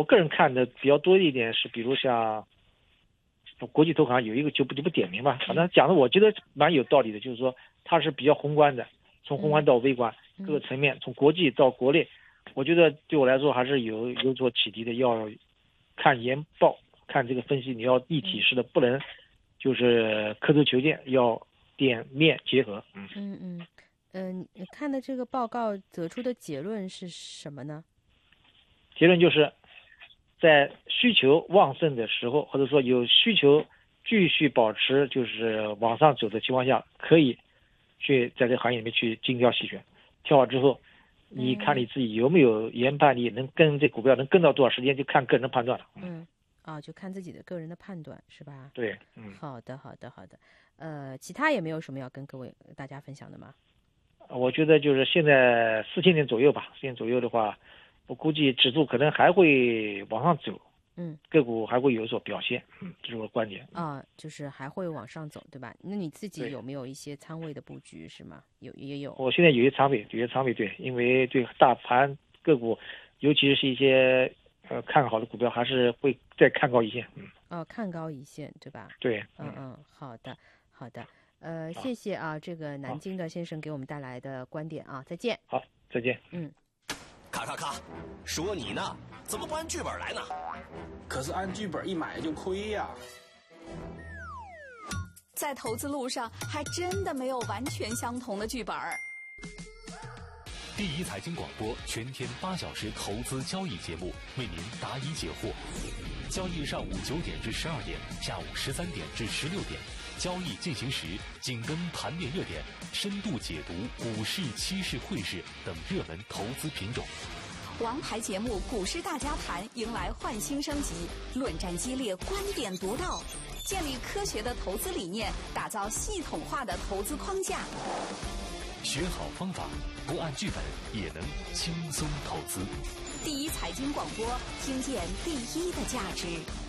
我个人看的比较多一点是，比如像国际投行有一个就不点名吧，反正讲的我觉得蛮有道理的，就是说它是比较宏观的，从宏观到微观各个层面，从国际到国内，我觉得对我来说还是有所启迪的。要看研报，看这个分析，你要立体式的，不能就是刻舟求剑，要点面结合。 你看的这个报告得出的结论是什么呢？ 结论就是在需求旺盛的时候，或者说有需求继续保持就是往上走的情况下，可以去在这个行业里面去精挑细选，挑好之后，你看你自己有没有研判力，能跟这股票能跟到多少时间，就看个人的判断了。 就看自己的个人的判断是吧？ 对， 好的。其他也没有什么要跟大家分享的吗？ 我觉得就是现在4000点左右吧，4000点左右的话，我估计指数可能还会往上走，个股还会有所表现，这是我的观点。 就是还会往上走，对吧？那你自己有没有一些仓位的布局是吗？也有。 我现在有些仓位，对，因为对大盘个股，尤其是一些看好的股票，还是会再看高一线。 看高一线，对吧？ 对。 好的。谢谢这个南京的先生给我们带来的观点啊，再见。 好，再见。 咔，说你呢，怎么不按剧本来呢？ 可是按剧本一买就亏呀。 在投资路上，还真的没有完全相同的剧本。 第一财经广播全天8小时投资交易节目，为您答疑解惑。交易上午9点至12点，下午13点至16点。交易进行时，紧跟盘面热点，深度解读股市、期市、汇市等热门投资品种。 王牌节目《股市大家谈》迎来焕新升级，论战激烈，观点独到，建立科学的投资理念，打造系统化的投资框架。 学好方法，不按剧本也能轻松投资。 第一财经广播，听见第一的价值。